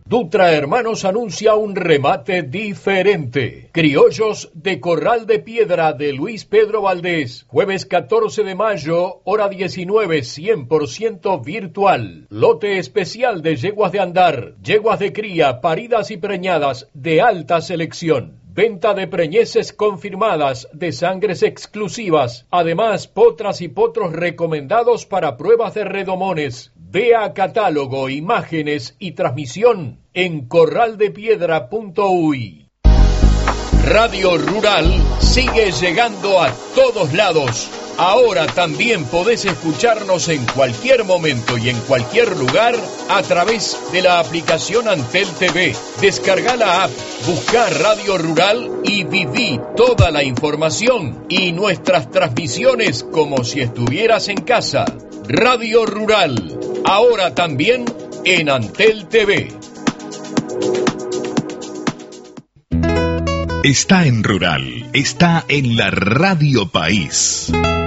Dutra Hermanos anuncia un remate diferente. Criollos de Corral de Piedra de Luis Pedro Valdés. Jueves 14 de mayo, hora 19, 100% virtual. Lote especial de yeguas de andar, yeguas de cría, paridas y preñadas de alta selección. Venta de preñeces confirmadas, de sangres exclusivas. Además, potras y potros recomendados para pruebas de redomones. Vea catálogo, imágenes y transmisión en corraldepiedra.uy. Radio Rural sigue llegando a todos lados. Ahora también podés escucharnos en cualquier momento y en cualquier lugar a través de la aplicación Antel TV. Descarga la app, busca Radio Rural y viví toda la información y nuestras transmisiones como si estuvieras en casa. Radio Rural, ahora también en Antel TV. Está en Rural, está en la Radio País.